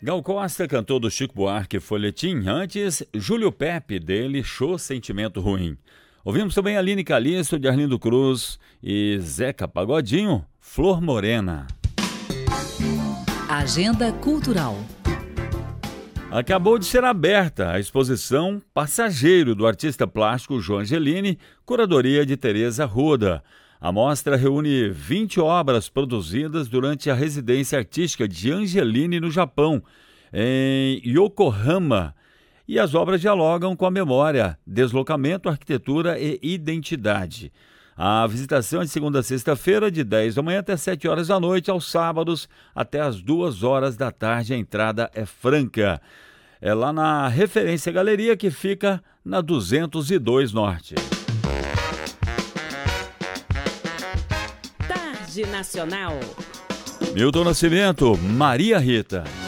Gal Costa cantou do Chico Buarque Folhetim, antes Júlio Pepe dele Show Sentimento Ruim. Ouvimos também Aline Calixto de Arlindo Cruz e Zeca Pagodinho, Flor Morena. Agenda Cultural. Acabou de ser aberta a exposição Passageiro do artista plástico João Angelini, curadoria de Tereza Ruda. A mostra reúne 20 obras produzidas durante a residência artística de Angelini no Japão, em Yokohama. E as obras dialogam com a memória, deslocamento, arquitetura e identidade. A visitação é de segunda a sexta-feira, de 10 da manhã até 7 horas da noite, aos sábados até as 2 horas da tarde. A entrada é franca. É lá na Referência Galeria, que fica na 202 Norte. Tarde Nacional. Milton Nascimento, Maria Rita.